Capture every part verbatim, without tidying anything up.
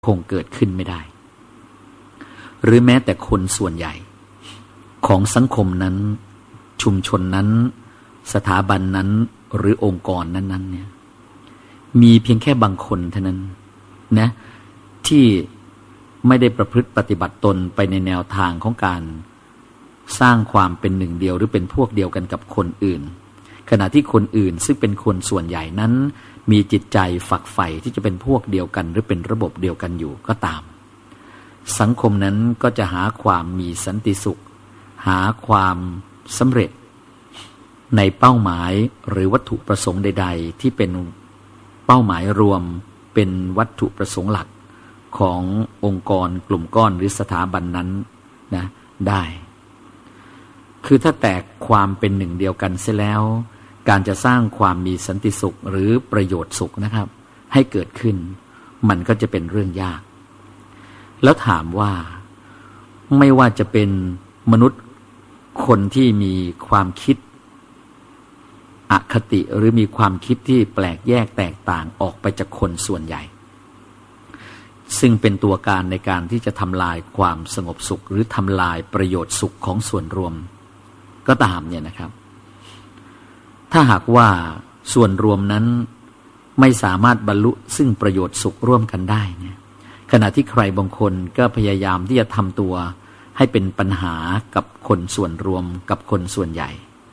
คงเกิดขึ้นไม่ได้หรือแม้แต่คนส่วนใหญ่ของสังคมนั้นชุมชนนั้นสถาบันนั้นหรือองค์กรนั้นๆเนี่ยมีเพียงแค่บางคนเท่านั้นนะที่ไม่ได้ประพฤติปฏิบัติตนไปในแนวทางของการสร้างความเป็นหนึ่งเดียวหรือเป็นพวกเดียวกันกับคนอื่นขณะที่คนอื่นซึ่งเป็นคนส่วนใหญ่นั้นมีจิตใจฝักใฝ่ที่จะเป็นพวกเดียวกันหรือเป็นระบบเดียวกันอยู่ก็ตามสังคมนั้นก็จะหาความมีสันติสุขหาความสำเร็จในเป้าหมายหรือวัตถุประสงค์ใดๆที่เป็นเป้าหมายรวมเป็นวัตถุประสงค์หลักขององค์กรกลุ่มก้อนหรือสถาบันนั้นนะได้คือถ้าแตกความเป็นหนึ่งเดียวกันเสียแล้วการจะสร้างความมีสันติสุขหรือประโยชน์สุขนะครับให้เกิดขึ้นมันก็จะเป็นเรื่องยากแล้วถามว่าไม่ว่าจะเป็นมนุษย์คนที่มีความคิดอคติหรือมีความคิดที่แปลกแยกแตกต่างออกไปจากคนส่วนใหญ่ซึ่งเป็นตัวการในการที่จะทำลายความสงบสุขหรือทำลายประโยชน์สุขของส่วนรวมก็ตามเนี่ยนะครับถ้าหากว่าส่วนรวมนั้นไม่สามารถบรรลุซึ่งประโยชน์สุขร่วมกันได้เนี่ยขณะที่ใครบางคนก็พยายามที่จะทำตัวให้เป็นปัญหากับคนส่วนรวมกับคนส่วนใหญ่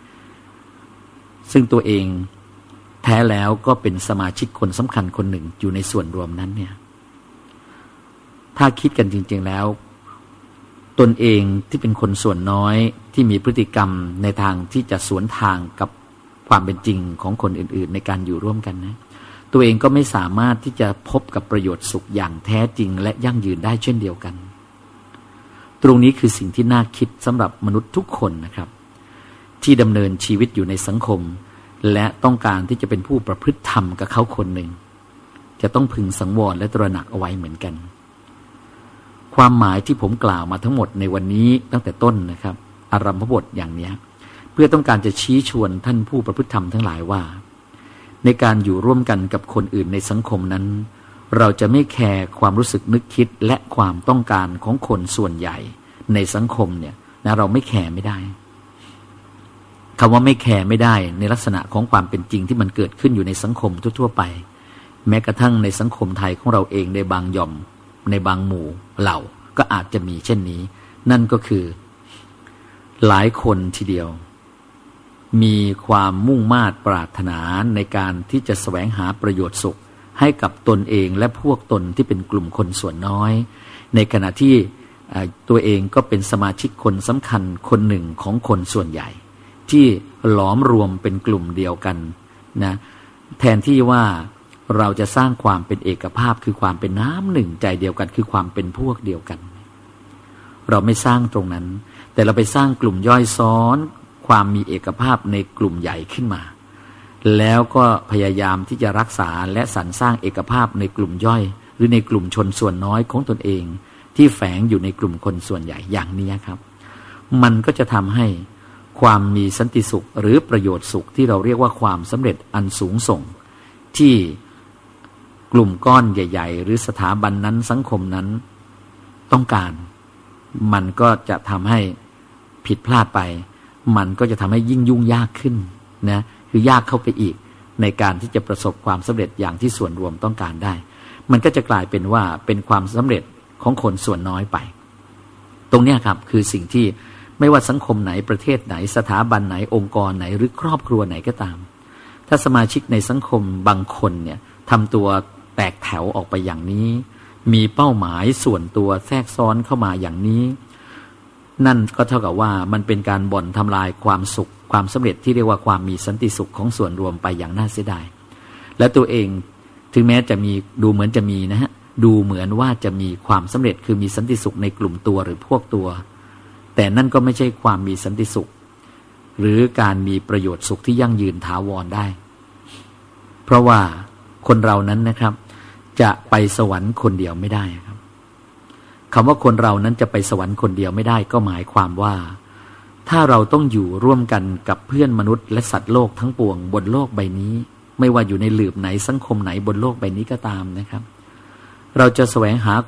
ซึ่งตัวเองแท้แล้วก็เป็นสมาชิกคนสำคัญคนหนึ่งอยู่ในส่วนรวมนั้นเนี่ยถ้าคิดกันจริงๆแล้วตนเองที่เป็นคนส่วนน้อยที่มีพฤติกรรมในทางที่จะสวนทางกับความเป็นจริงของคนอื่นๆในการอยู่ร่วมกันนะตัวเองก็ไม่สามารถที่จะพบกับประโยชน์สุขอย่างแท้จริงและยั่งยืนได้เช่นเดียวกันตรงนี้คือสิ่งที่น่าคิดสำหรับมนุษย์ทุกคนนะครับที่ดำเนินชีวิตอยู่ในสังคมและต้องการที่จะเป็นผู้ประพฤติธรรมกับเขาคนหนึ่งจะต้องพึงสังวรและตระหนักเอาไว้เหมือนกันความหมายที่ผมกล่าวมาทั้งหมดในวันนี้ตั้งแต่ต้นนะครับอารัมภบทอย่างนี้เพื่อต้องการจะชี้ชวนท่านผู้ประพฤติธรรมทั้งหลายว่าในการอยู่ร่วมกันกับคนอื่นในสังคมนั้นเราจะไม่แคร์ความรู้สึกนึกคิดและความต้องการของคนส่วนใหญ่ในสังคมเนี่ยนะเราไม่แคร์ไม่ได้คำว่าไม่แคร์ไม่ได้ในลักษณะของความเป็นจริงที่มันเกิดขึ้นอยู่ในสังคมทั่วๆไปแม้กระทั่งในสังคมไทยของเราเองในบางหย่อมในบางหมู่เหล่าก็อาจจะมีเช่นนี้นั่นก็คือหลายคนทีเดียวมีความมุ่งมา่ปรารถนาในการที่จะแสวงหาประโยชน์สุขให้กับตนเองและพวกตนที่เป็นกลุ่มคนส่วนน้อยในขณะที่ตัวเองก็เป็นสมาชิกคนสำคัญคนหนึ่งของคนส่วนใหญ่ที่หลอมรวมเป็นกลุ่มเดียวกันนะแทนที่ว่าเราจะสร้างความเป็นเอกภาพคือความเป็นน้ำหนึ่งใจเดียวกันคือความเป็นพวกเดียวกันเราไม่สร้างตรงนั้นแต่เราไปสร้างกลุ่มย่อยซ้อนความมีเอกภาพในกลุ่มใหญ่ขึ้นมาแล้วก็พยายามที่จะรักษาและสรรสร้างเอกภาพในกลุ่มย่อยหรือในกลุ่มชนส่วนน้อยของตนเองที่แฝงอยู่ในกลุ่มคนส่วนใหญ่อย่างนี้ครับมันก็จะทำให้ความมีสันติสุขหรือประโยชน์สุขที่เราเรียกว่าความสำเร็จอันสูงส่งที่กลุ่มก้อนใหญ่ๆหรือสถาบันนั้นสังคมนั้นต้องการมันก็จะทำให้ผิดพลาดไปมันก็จะทำให้ยิ่งยุ่งยากขึ้นนะคือยากเข้าไปอีกในการที่จะประสบความสำเร็จอย่างที่ส่วนรวมต้องการได้มันก็จะกลายเป็นว่าเป็นความสำเร็จของคนส่วนน้อยไปตรงนี้ครับคือสิ่งที่ไม่ว่าสังคมไหนประเทศไหนสถาบันไหนองค์กรไหนหรือครอบครัวไหนก็ตามถ้าสมาชิกในสังคมบางคนเนี่ยทำตัวแตกแถวออกไปอย่างนี้มีเป้าหมายส่วนตัวแทรกซ้อนเข้ามาอย่างนี้นั่นก็เท่ากับว่ามันเป็นการบ่อนทำลายความสุขความสำเร็จที่เรียกว่าความมีสันติสุขของส่วนรวมไปอย่างน่าเสียดายและตัวเองถึงแม้จะมีดูเหมือนจะมีนะฮะดูเหมือนว่าจะมีความสำเร็จคือมีสันติสุขในกลุ่มตัวหรือพวกตัวแต่นั่นก็ไม่ใช่ความมีสันติสุขหรือการมีประโยชน์สุขที่ยั่งยืนถาวรได้เพราะว่าคนเรานั้นนะครับจะไปสวรรค์คนเดียวไม่ได้ครับคำว่าคนเรานั้นจะไปสวรรค์คนเดียวไม่ได้ก็หมายความว่าถ้าเราต้องอยู่ร่วมกันกับเพื่อนมนุษย์และสัตว์โลกทั้งปวงบนโลกใบนี้ไม่ว่าอยู่ในหลืบไหนสังคมไหนบนโลกใบนี้ก็ตามนะครับเราจะแสวงหา